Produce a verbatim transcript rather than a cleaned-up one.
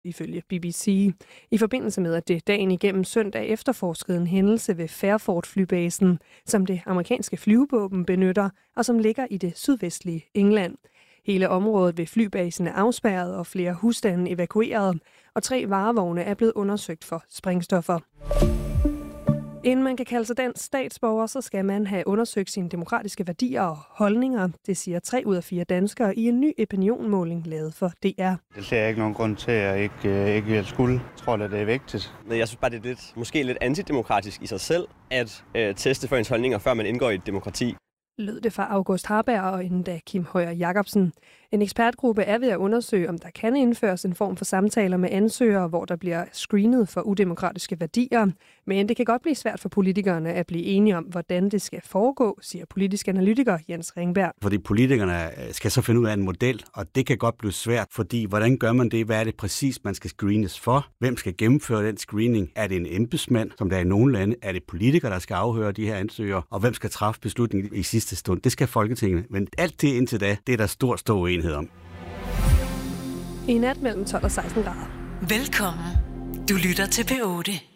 ifølge B B C, i forbindelse med, at det dagen igennem søndag efterforskede en hændelse ved Fairford-flybasen, som det amerikanske flyvevåben benytter, og som ligger i det sydvestlige England. Hele området ved flybasen er afspærret, og flere husstande evakueret, og tre varevogne er blevet undersøgt for sprængstoffer. Inden man kan kalde sig dansk statsborger, så skal man have undersøgt sine demokratiske værdier og holdninger. Det siger tre ud af fire danskere i en ny opinionmåling lavet for D R. Det ser jeg ikke nogen grund til, at jeg ikke, ikke vil skulle. Jeg tror, at det er vigtigt. Jeg synes bare, det er lidt, måske lidt antidemokratisk i sig selv, at øh, teste for ens holdninger, før man indgår i et demokrati. Lød det fra August Harberg og inden da Kim Højer Jacobsen. En ekspertgruppe er ved at undersøge, om der kan indføres en form for samtaler med ansøgere, hvor der bliver screenet for udemokratiske værdier. Men det kan godt blive svært for politikerne at blive enige om, hvordan det skal foregå, siger politisk analytiker Jens Ringberg. Fordi politikerne skal så finde ud af en model, og det kan godt blive svært, fordi hvordan gør man det? Hvad er det præcis, man skal screenes for? Hvem skal gennemføre den screening? Er det en embedsmand, som der er i nogle lande? Er det politikere, der skal afhøre de her ansøgere? Og hvem skal træffe beslutningen i sidste stund? Det skal Folketinget. Men alt det indtil da, det er der stor, stor uenighed om. I nat mellem tolv og seksten grader. Velkommen. Du lytter til P otte.